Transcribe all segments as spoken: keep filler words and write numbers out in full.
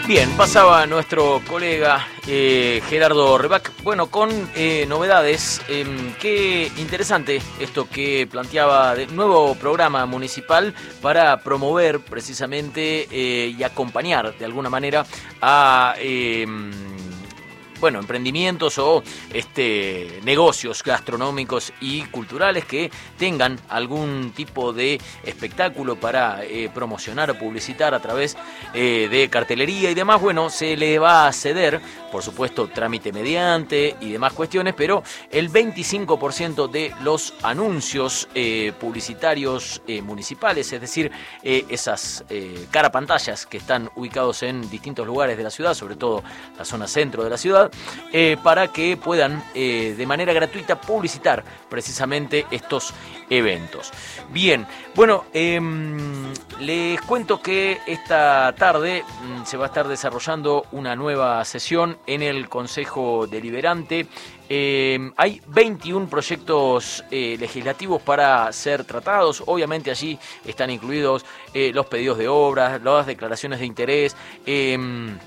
Bien, pasaba nuestro colega eh, Gerardo Rebac, bueno, con eh, novedades. Eh, qué interesante esto que planteaba de nuevo programa municipal para promover precisamente eh, y acompañar de alguna manera a... Eh, bueno, emprendimientos o este, negocios gastronómicos y culturales que tengan algún tipo de espectáculo para eh, promocionar o publicitar a través eh, de cartelería y demás. Bueno, se le va a ceder, por supuesto, trámite mediante y demás cuestiones, pero el veinticinco por ciento de los anuncios eh, publicitarios eh, municipales, es decir, eh, esas eh, carapantallas que están ubicados en distintos lugares de la ciudad, sobre todo la zona centro de la ciudad, Eh, para que puedan eh, de manera gratuita publicitar precisamente estos eventos. Bien, bueno, eh, les cuento que esta tarde mm, se va a estar desarrollando una nueva sesión en el Consejo Deliberante. Eh, hay veintiún proyectos eh, legislativos para ser tratados. Obviamente allí están incluidos eh, los pedidos de obras, las declaraciones de interés, eh,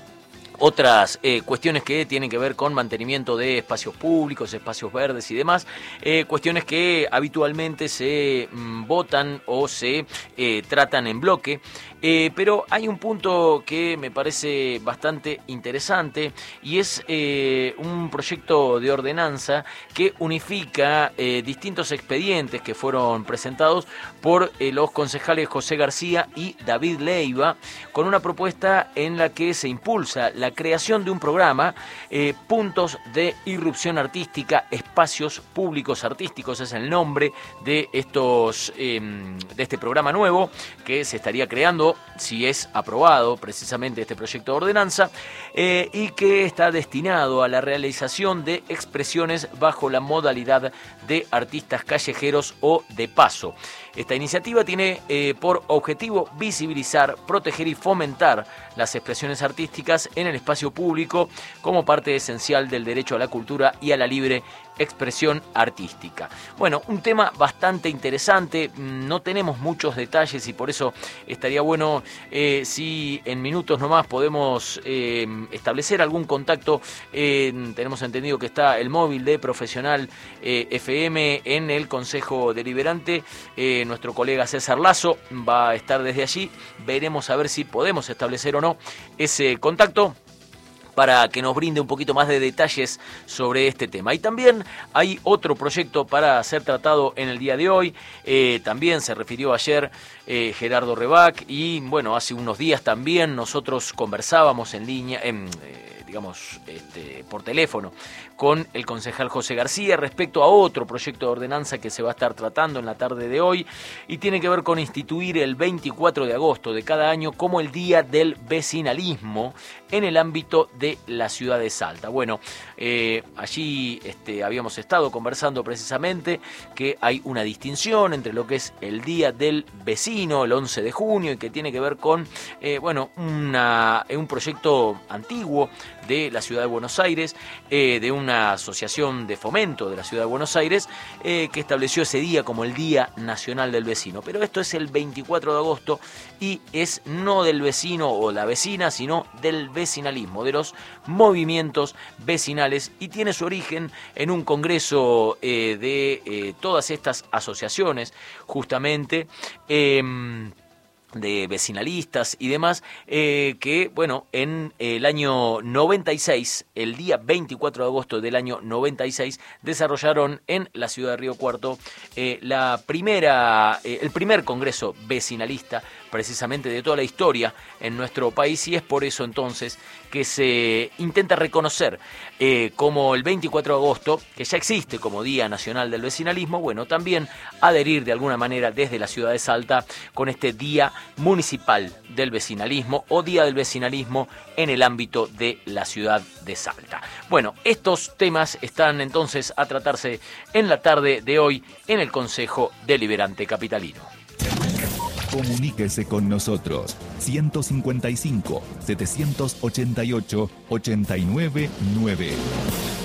otras eh, cuestiones que tienen que ver con mantenimiento de espacios públicos, espacios verdes y demás, eh, cuestiones que habitualmente se mm, votan o se eh, tratan en bloque. Eh, pero hay un punto que me parece bastante interesante y es eh, un proyecto de ordenanza que unifica eh, distintos expedientes que fueron presentados por eh, los concejales José García y David Leiva, con una propuesta en la que se impulsa la creación de un programa, eh, Puntos de Irrupción Artística, Espacios Públicos Artísticos, es el nombre de, estos, eh, de este programa nuevo que se estaría creando si es aprobado precisamente este proyecto de ordenanza, eh, y que está destinado a la realización de expresiones bajo la modalidad de artistas callejeros o de paso. Esta iniciativa tiene eh, por objetivo visibilizar, proteger y fomentar las expresiones artísticas en el espacio público como parte esencial del derecho a la cultura y a la libre expresión artística. Bueno, un tema bastante interesante, no tenemos muchos detalles y por eso estaría bueno eh, si en minutos nomás podemos eh, establecer algún contacto. Eh, tenemos entendido que está el móvil de Profesional eh, F M en el Consejo Deliberante. Eh, nuestro colega César Lazo va a estar desde allí. Veremos a ver si podemos establecer o no ese contacto para que nos brinde un poquito más de detalles sobre este tema. Y también hay otro proyecto para ser tratado en el día de hoy. Eh, también se refirió ayer eh, Gerardo Rebac y, bueno, hace unos días también nosotros conversábamos en línea, en, eh, digamos, este, por teléfono, con el concejal José García respecto a otro proyecto de ordenanza que se va a estar tratando en la tarde de hoy y tiene que ver con instituir el veinticuatro de agosto de cada año como el Día del Vecinalismo en el ámbito de la ciudad de Salta. Bueno, eh, allí este, habíamos estado conversando precisamente que hay una distinción entre lo que es el Día del Vecino, el once de junio, y que tiene que ver con eh, bueno, una, un proyecto antiguo de la ciudad de Buenos Aires, eh, de una asociación de fomento de la ciudad de Buenos Aires, eh, que estableció ese día como el Día Nacional del Vecino. Pero esto es el veinticuatro de agosto y es no del vecino o la vecina, sino del vecinalismo, de los movimientos vecinales, y tiene su origen en un congreso eh, de eh, todas estas asociaciones, justamente, eh, de vecinalistas y demás, eh, que, bueno, en el año noventa y seis, el día veinticuatro de agosto del año noventa y seis, desarrollaron en la ciudad de Río Cuarto eh, la primera, eh, el primer congreso vecinalista precisamente de toda la historia en nuestro país, y es por eso entonces que se intenta reconocer eh, como el veinticuatro de agosto, que ya existe como Día Nacional del Vecinalismo, bueno, también adherir de alguna manera desde la ciudad de Salta con este Día Municipal del Vecinalismo o Día del Vecinalismo en el ámbito de la ciudad de Salta. Bueno, estos temas están entonces a tratarse en la tarde de hoy en el Consejo Deliberante Capitalino. Comuníquese con nosotros ciento cincuenta y cinco, setecientos ochenta y ocho, ochenta y nueve nueve.